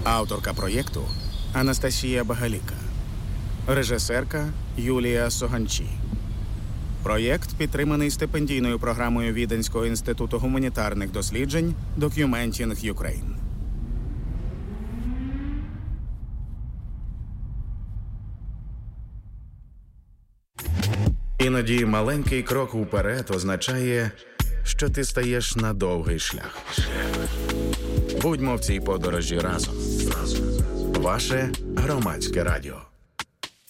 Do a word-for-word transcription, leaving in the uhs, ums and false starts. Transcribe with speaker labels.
Speaker 1: Авторка проєкту Анастасія Багаліка. Режисерка Юлія Соганчі. Проєкт підтриманий стипендійною програмою Віденського інституту гуманітарних досліджень Documenting Ukraine. Іноді маленький крок уперед означає, що ти стаєш на довгий шлях. Будьмо в цій подорожі разом. Ваше Громадське радіо.